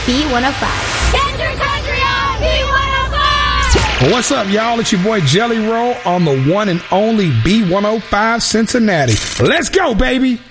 B105. Get your country on B105! What's up, y'all? It's your boy Jelly Roll on the one and only B105 Cincinnati. Let's go, baby!